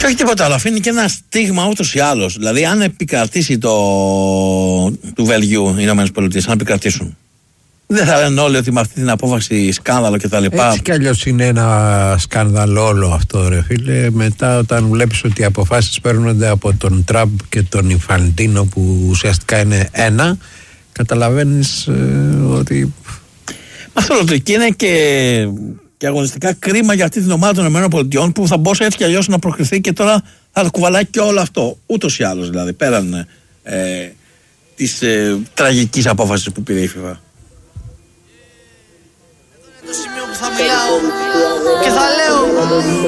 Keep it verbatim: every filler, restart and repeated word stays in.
Και όχι τίποτα άλλο, αφήνει και ένα στίγμα ούτως ή άλλως. Δηλαδή, αν επικρατήσει το του Βελγίου οι ΗΠΑ, αν επικρατήσουν, δεν θα λένε όλοι ότι με αυτή την απόφαση σκάνδαλο κτλ. Έτσι κι αλλιώς είναι ένα σκάνδαλο όλο αυτό, ρε φίλε. Μετά, όταν βλέπεις ότι οι αποφάσεις παίρνονται από τον Τραμπ και τον Ινφαντίνο, που ουσιαστικά είναι ένα, καταλαβαίνεις ε, ότι. Αυτό λέω, και είναι και, και αγωνιστικά κρίμα για αυτή την ομάδα των ΗΠΑ που θα μπορούσε έτσι κι αλλιώς να προκριθεί και τώρα θα το κουβαλάει και όλο αυτό. Ούτως ή άλλως δηλαδή, πέραν ε, της ε, τραγικής απόφασης που πήρε η FIFA. Το σημείο που θα μιλάω και θα λέω